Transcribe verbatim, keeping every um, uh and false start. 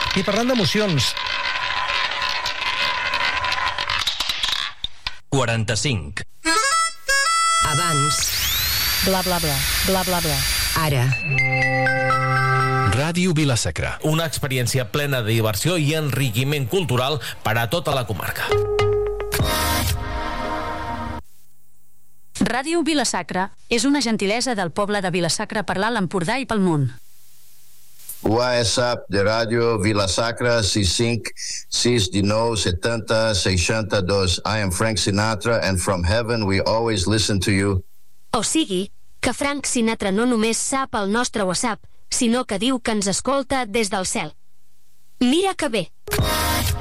I parlant d'emocions... quaranta-cinc. Abans. Bla, bla, bla. Bla, bla, bla. Ara. Ràdio Vila-sacra. Una experiència plena de diversió i enriquiment cultural per a tota la comarca. Ràdio Vila-sacra és una gentilesa del poble de Vila-sacra per l'Alt Empordà i pel món. WhatsApp de Ràdio Vila-sacra sis cinc sis nou setanta seixanta-dos. I am Frank Sinatra and from heaven we always listen to you. O sigui, que Frank Sinatra no només sap el nostre WhatsApp, sinó que diu que ens escolta des del cel. Mira que bé!